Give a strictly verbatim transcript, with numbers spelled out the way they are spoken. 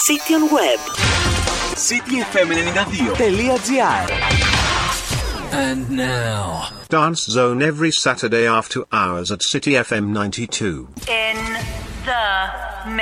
City on Web. City εφ εμ ενενήντα δύο τελεία τζι άρ. And now, Dance Zone every Saturday after hours at City εφ εμ ninety-two. In the